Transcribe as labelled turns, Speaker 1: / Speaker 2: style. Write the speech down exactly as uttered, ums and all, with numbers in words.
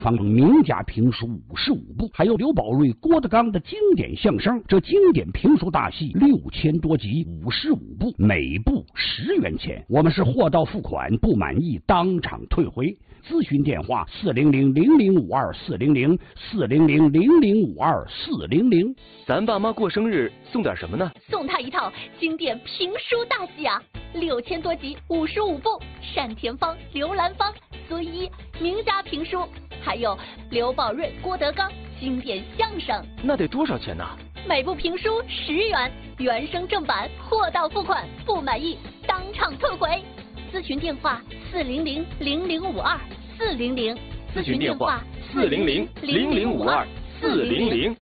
Speaker 1: 仿名家评书五十五部，还有刘宝瑞、郭德纲的经典相声。这经典评书大戏六千多集，五十五部，每部十元钱。我们是货到付款，不满意当场退回。咨询电话：四零零零零五二四零零四零零零零五二四零零。
Speaker 2: 咱爸妈过生日送点什么呢？
Speaker 3: 送他一套经典评书大戏啊，六千多集，五十五部，单田芳、刘兰芳、孙一名家评书，还有刘宝瑞、郭德纲经典相声。
Speaker 2: 那得多少钱呢？
Speaker 3: 每部评书十元，原声正版，货到付款，不满意当场退回。咨询电话：四零零零零五二四零零。
Speaker 2: 咨询电话：四零零零零五二四零零。